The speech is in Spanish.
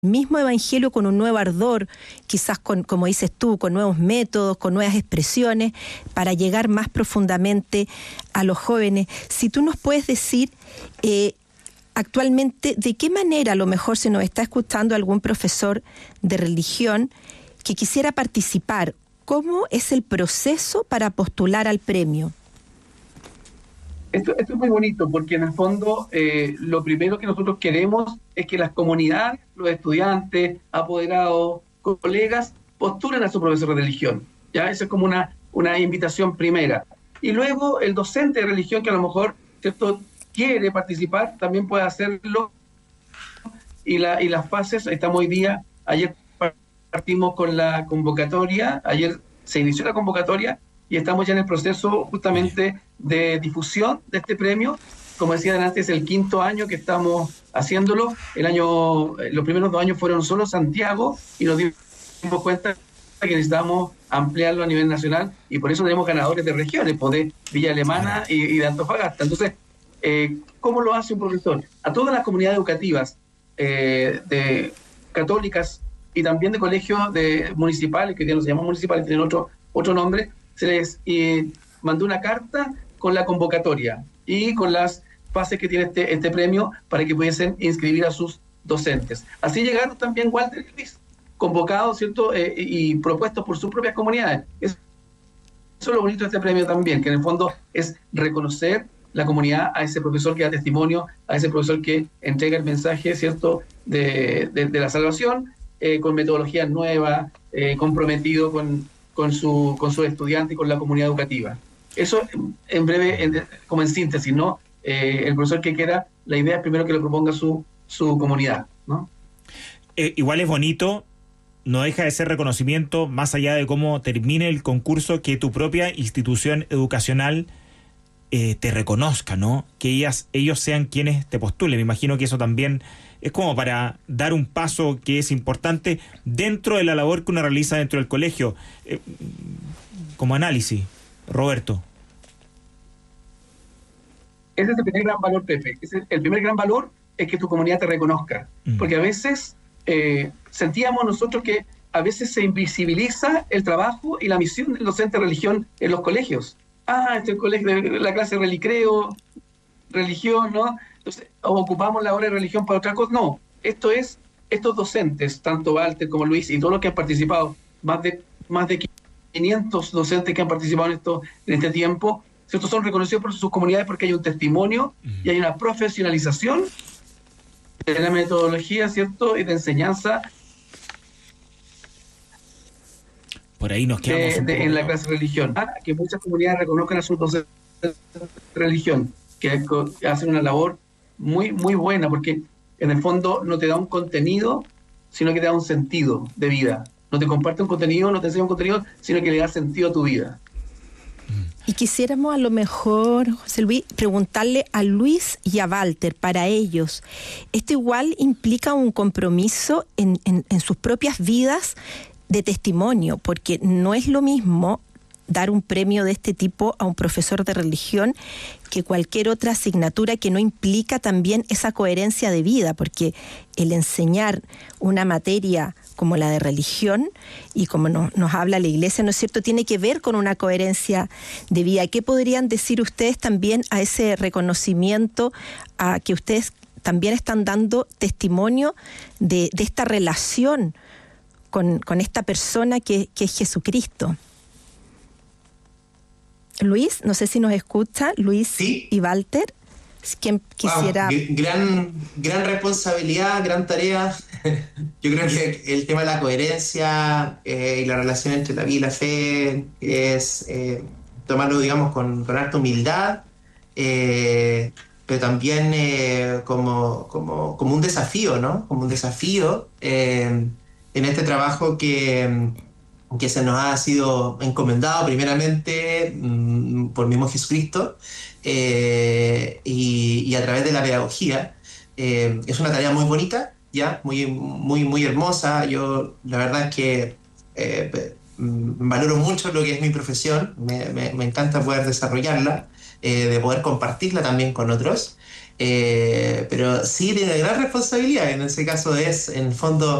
mismo evangelio con un nuevo ardor, quizás con, como dices tú, con nuevos métodos, con nuevas expresiones, para llegar más profundamente a los jóvenes. Si tú nos puedes decir actualmente de qué manera, a lo mejor se nos está escuchando algún profesor de religión que quisiera participar, ¿cómo es el proceso para postular al premio? Esto es muy bonito porque en el fondo lo primero que nosotros queremos es que las comunidades, los estudiantes, apoderados, colegas, postulen a su profesor de religión. ¿Ya? Eso es como una invitación primera. Y luego el docente de religión que a lo mejor, ¿cierto?, quiere participar, también puede hacerlo. Y las fases, estamos hoy día, ayer partimos con la convocatoria, ayer se inició la convocatoria, y estamos ya en el proceso justamente de difusión de este premio. Como decía antes, es el 5º año que estamos haciéndolo. Los primeros 2 años fueron solo Santiago y nos dimos cuenta que necesitamos ampliarlo a nivel nacional, y por eso tenemos ganadores de regiones, de Villa Alemana y de Antofagasta. Entonces, ¿cómo lo hace un profesor? A todas las comunidades educativas de católicas y también de colegios municipales, que ya no se llaman municipales, tienen otro nombre, se les mandó una carta con la convocatoria y con las fases que tiene este premio para que pudiesen inscribir a sus docentes. Así llegaron también Walter y Luis, convocados, ¿cierto?, y propuestos por sus propias comunidades. Eso es lo bonito de este premio también, que en el fondo es reconocer la comunidad a ese profesor que da testimonio, a ese profesor que entrega el mensaje, ¿cierto?, de la salvación, con metodologías nuevas, comprometido con su estudiante y con la comunidad educativa. Eso en breve, como en síntesis, ¿no? El profesor que quiera, la idea es primero que lo proponga su comunidad, ¿no? Igual es bonito, no deja de ser reconocimiento, más allá de cómo termine el concurso, que tu propia institución educacional te reconozca, ¿no? Que ellos sean quienes te postulen. Me imagino que eso también es como para dar un paso que es importante dentro de la labor que uno realiza dentro del colegio. Como análisis, Roberto. Ese es el primer gran valor, Pepe. El primer gran valor es que tu comunidad te reconozca. Porque a veces sentíamos nosotros que a veces se invisibiliza el trabajo y la misión del docente de religión en los colegios. Este colegio, la clase de relicreo, religión, ¿no? Entonces, ocupamos la hora de religión para otra cosa. No, estos docentes, tanto Walter como Luis y todos los que han participado, más de 500 docentes que han participado en este tiempo, ¿cierto?, son reconocidos por sus comunidades porque hay un testimonio y hay una profesionalización de la metodología, ¿cierto?, y de enseñanza. Por ahí nos quedamos en la clase de religión. Que muchas comunidades reconozcan a sus docentes de religión, que hacen una labor muy, muy buena, porque en el fondo no te da un contenido, sino que te da un sentido de vida. No te comparte un contenido, no te enseña un contenido, sino que le da sentido a tu vida. Y quisiéramos a lo mejor, José Luis, preguntarle a Luis y a Walter, para ellos, ¿esto igual implica un compromiso en sus propias vidas de testimonio? Porque no es lo mismo dar un premio de este tipo a un profesor de religión que cualquier otra asignatura que no implica también esa coherencia de vida, porque el enseñar una materia como la de religión, y como nos habla la Iglesia, ¿no es cierto?, tiene que ver con una coherencia de vida. ¿Qué podrían decir ustedes también a ese reconocimiento, a que ustedes también están dando testimonio de esta relación con esta persona que es Jesucristo? Luis, no sé si nos escucha, Luis. ¿Sí? Y Walter, ¿quién quisiera? Gran responsabilidad, gran tarea. Yo creo que el tema de la coherencia y la relación entre la vida y la fe es tomarlo, digamos, con harta humildad, pero también como un desafío, ¿no? Como un desafío en este trabajo que se nos ha sido encomendado primeramente por mismo Jesucristo y a través de la pedagogía. Es una tarea muy bonita, ya, muy, muy, muy hermosa. Yo la verdad es que valoro mucho lo que es mi profesión, me encanta poder desarrollarla, de poder compartirla también con otros. Pero sí tiene una gran responsabilidad. En ese caso es, en el fondo,